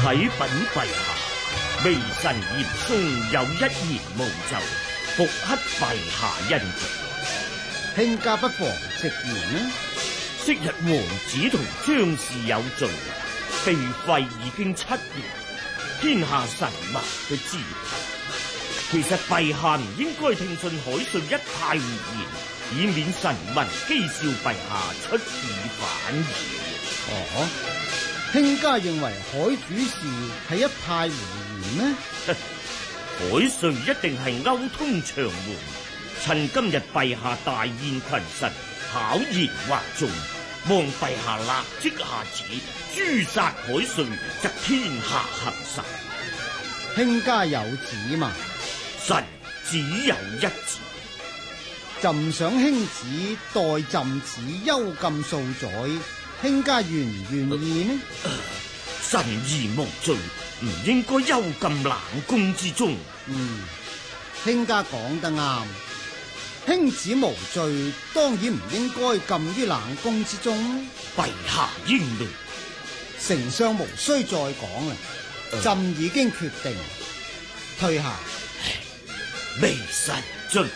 啟稟陛下，微臣嚴嵩有一言務奏，復乞陛下恩准。 卿家不妨直言呢？ 昔日王子同張氏有罪，被廢已經7年，天下臣民都知道。其實陛下唔應該聽信海瑞一派胡言，以免臣民譏笑陛下出爾反爾。 哦，卿家認為海主事係一派胡言咩？ 海瑞一定係勾通長門，趁今日陛下大宴群臣，巧言惑眾，望陛下立即下旨誅殺海瑞，則天下幸實。 卿家有旨嘛？ 臣只有一旨， 朕想卿子代朕旨幽禁數載，卿家願唔願意呢？ 臣兒無罪，唔應該幽禁冷宮之中。 卿家講得啱，卿子無罪，當然唔應該禁於冷宮之中。 陛下英明， 丞相無需再講啦，朕已經決定退下。 微臣遵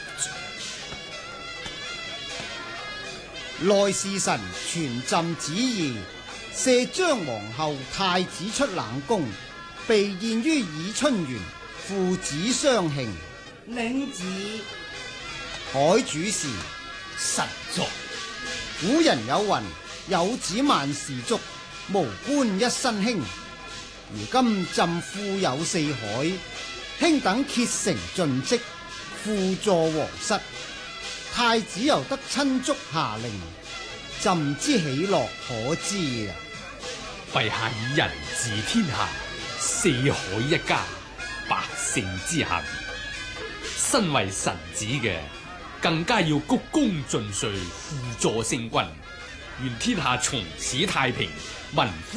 旨。 內侍臣傳朕旨意，赦張皇后太子出冷宮，備宴於爾春園，父子相慶。 領旨。 海主事神作。 古人有云：有子萬事足，無官一身輕。如今朕富有4海，卿等竭誠盡職，輔助皇室，太子又得親足下令，朕之喜樂可知啊！ 陛下以仁治天下，4海一家，百姓之幸。身為臣子嘅，更加要鞠躬盡瘁，輔助聖君，願天下從此太平，民